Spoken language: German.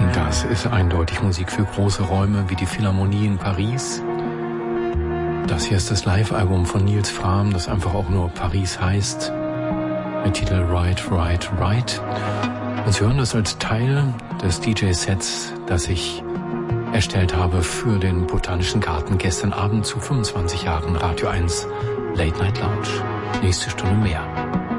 Das ist eindeutig Musik für große Räume wie die Philharmonie in Paris. Das hier ist das Live-Album von Nils Frahm, das einfach auch nur Paris heißt, mit Titel Right, Right, Right. Und Sie hören das als Teil des DJ-Sets, das ich erstellt habe für den Botanischen Garten gestern Abend zu 25 Jahren Radio 1 Late Night Lounge. Nächste Stunde mehr.